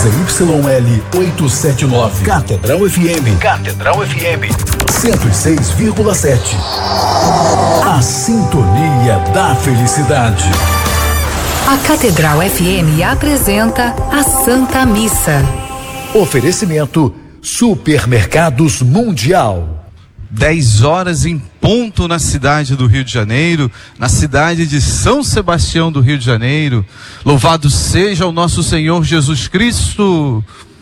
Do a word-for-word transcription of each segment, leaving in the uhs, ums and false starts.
Y L oitocentos e setenta e nove. Catedral F M. Catedral F M. cento e seis vírgula sete. A sintonia da felicidade. A Catedral F M apresenta a Santa Missa. Oferecimento Supermercados Mundial. dez horas em ponto na cidade do Rio de Janeiro, na cidade de São Sebastião do Rio de Janeiro. Louvado seja o nosso Senhor Jesus Cristo.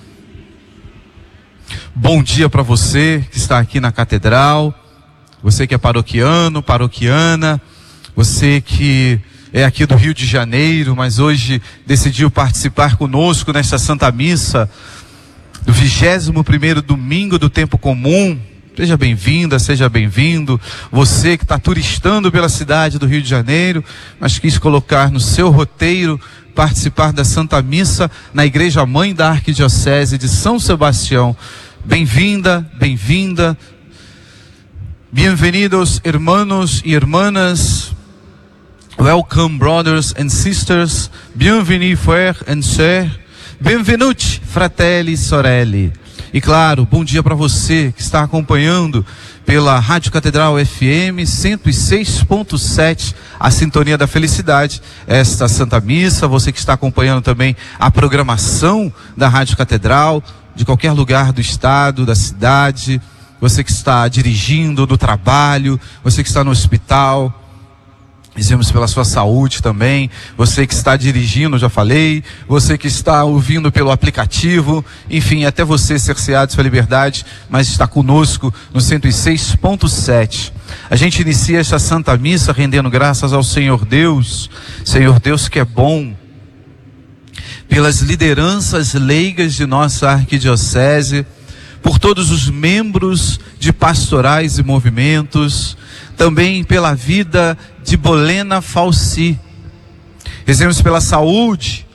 Bom dia para você que está aqui na Catedral, você que é paroquiano, paroquiana, você que é aqui do Rio de Janeiro, mas hoje decidiu participar conosco nesta Santa Missa do vigésimo primeiro domingo do tempo comum. Seja bem-vinda, seja bem-vindo. Você que está turistando pela cidade do Rio de Janeiro, mas quis colocar no seu roteiro participar da Santa Missa na Igreja Mãe da Arquidiocese de São Sebastião. Bem-vinda, bem-vinda. Bienvenidos, hermanos e hermanas. Welcome, brothers and sisters. Bienvenue, frères and sœurs. Benvenuti, fratelli, sorelle. E claro, bom dia para você que está acompanhando pela Rádio Catedral F M cento e seis ponto sete, a Sintonia da Felicidade, esta Santa Missa. Você que está acompanhando também a programação da Rádio Catedral, de qualquer lugar do estado, da cidade. Você que está dirigindo no trabalho, você que está no hospital. Dizemos pela sua saúde também, você que está dirigindo, já falei, você que está ouvindo pelo aplicativo, enfim, até você cerceado sua liberdade, mas está conosco no cento e seis ponto sete. A gente inicia esta Santa Missa rendendo graças ao Senhor Deus, Senhor Deus que é bom, pelas lideranças leigas de nossa arquidiocese, por todos os membros de pastorais e movimentos, também pela vida de Bolena Falsi. Rezemos pela saúde.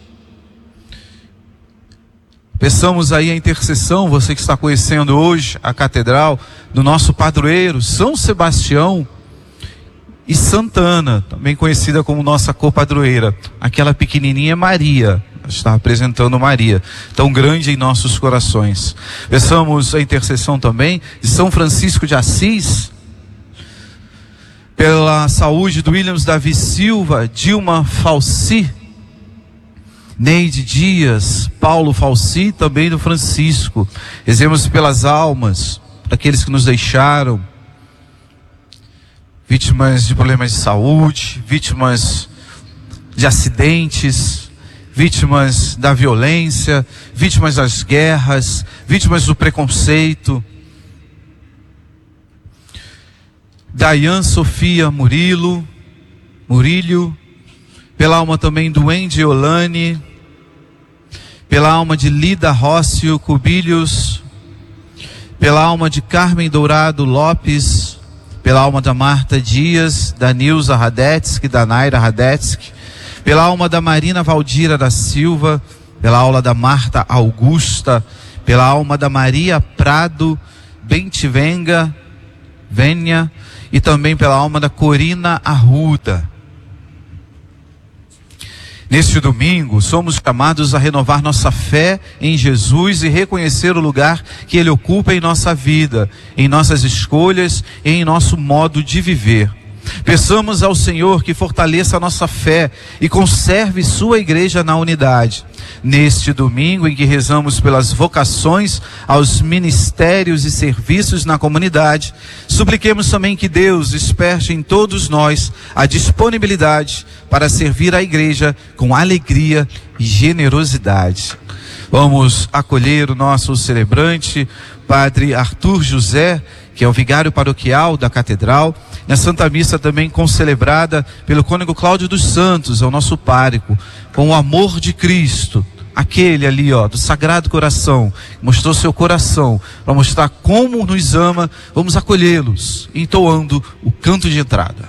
Peçamos aí a intercessão, você que está conhecendo hoje a catedral, do nosso padroeiro São Sebastião e Santana, também conhecida como nossa copadroeira. Aquela pequenininha Maria, está apresentando Maria, tão grande em nossos corações. Peçamos a intercessão também de São Francisco de Assis, pela saúde do Williams Davi Silva, Dilma Falsi, Neide Dias, Paulo Falsi, também do Francisco. Rezemos pelas almas daqueles que nos deixaram, vítimas de problemas de saúde, vítimas de acidentes, vítimas da violência, vítimas das guerras, vítimas do preconceito. Dayan Sofia Murilo, Murilho, pela alma também do Wendy Olane, pela alma de Lida Rócio Cubilhos, pela alma de Carmen Dourado Lopes, pela alma da Marta Dias, da Nilza Radetsky, da Naira Radetsky, pela alma da Marina Valdira da Silva, pela alma da Marta Augusta, pela alma da Maria Prado Bentivenga, Vênia, e também pela alma da Corina Arruda. Neste domingo, somos chamados a renovar nossa fé em Jesus e reconhecer o lugar que Ele ocupa em nossa vida, em nossas escolhas e em nosso modo de viver. Peçamos ao Senhor que fortaleça a nossa fé e conserve sua igreja na unidade. Neste domingo em que rezamos pelas vocações aos ministérios e serviços na comunidade, supliquemos também que Deus desperte em todos nós a disponibilidade para servir a igreja com alegria e generosidade. Vamos acolher o nosso celebrante, Padre Arthur José, que é o vigário paroquial da Catedral, na Santa Missa também concelebrada pelo cônego Cláudio dos Santos, é o nosso pároco, com o amor de Cristo, aquele ali, ó, do Sagrado Coração, mostrou seu coração para mostrar como nos ama. Vamos acolhê-los, entoando o canto de entrada.